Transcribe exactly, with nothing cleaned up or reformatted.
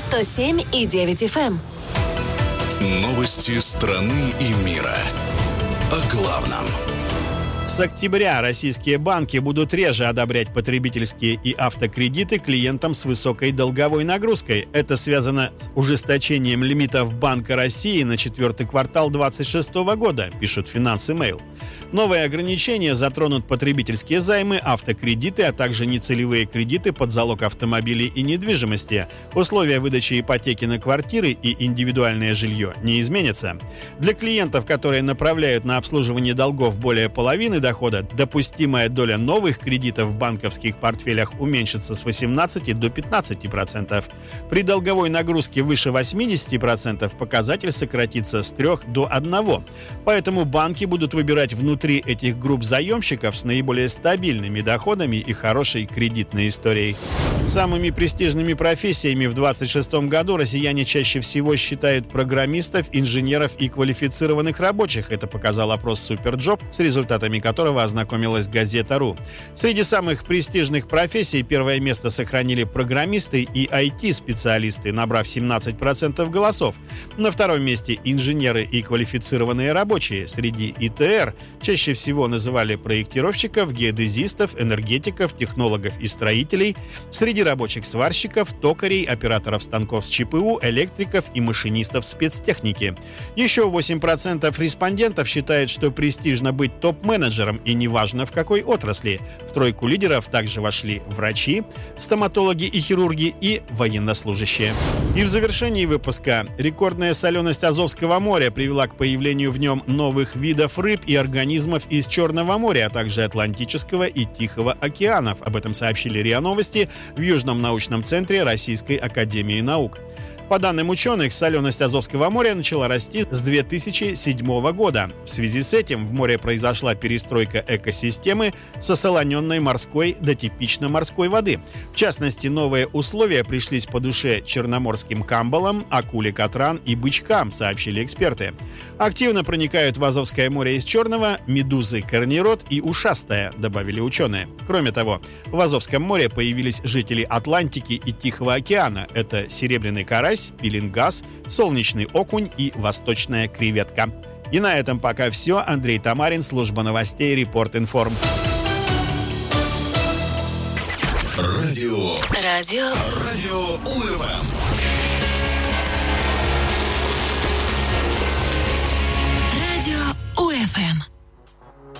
сто семь и девять эф эм. Новости страны и мира. О главном. С октября российские банки будут реже одобрять потребительские и автокредиты клиентам с высокой долговой нагрузкой. Это связано с ужесточением лимитов Банка России на четвертый квартал двадцать шестого года, пишет Финансы.Мейл. Новые ограничения затронут потребительские займы, автокредиты, а также нецелевые кредиты под залог автомобилей и недвижимости. Условия выдачи ипотеки на квартиры и индивидуальное жилье не изменятся. Для клиентов, которые направляют на обслуживание долгов более половины дохода, допустимая доля новых кредитов в банковских портфелях уменьшится с восемнадцати до пятнадцати процентов. При долговой нагрузке выше восьмидесяти процентов показатель сократится с трёх до одного. Поэтому банки будут выбирать внутри этих групп заемщиков с наиболее стабильными доходами и хорошей кредитной историей. Самыми престижными профессиями в двадцать шестом году россияне чаще всего считают программистов, инженеров и квалифицированных рабочих. Это показал опрос Суперджоп, с результатами которого ознакомилась газета.ру. Среди самых престижных профессий первое место сохранили программисты и ай ти-специалисты, набрав семнадцать процентов голосов. На втором месте инженеры и квалифицированные рабочие. Среди и тэ эр чаще всего называли проектировщиков, геодезистов, энергетиков, технологов и строителей. Среди рабочих сварщиков, токарей, операторов станков с че пэ у, электриков и машинистов спецтехники. Еще восемь процентов респондентов считают, что престижно быть топ-менеджером, и неважно в какой отрасли. В тройку лидеров также вошли врачи, стоматологи и хирурги и военнослужащие. И в завершении выпуска. Рекордная соленость Азовского моря привела к появлению в нем новых видов рыб и организмов из Черного моря, а также Атлантического и Тихого океанов. Об этом сообщили РИА Новости в Южном научном центре Российской академии наук. По данным ученых, соленость Азовского моря начала расти с две тысячи седьмого года. В связи с этим в море произошла перестройка экосистемы с осолоненной морской до типично морской воды. В частности, новые условия пришлись по душе черноморским камбалам, акуле катран и бычкам, сообщили эксперты. Активно проникают в Азовское море из Черного медузы корнирод и ушастая, добавили ученые. Кроме того, в Азовском море появились жители Атлантики и Тихого океана. Это серебряный карась, пеленгаз, солнечный окунь и восточная креветка. И на этом пока все. Андрей Тамарин, служба новостей Репорт.Информ. Радио. Радио. Радио УФМ. Радио УФМ.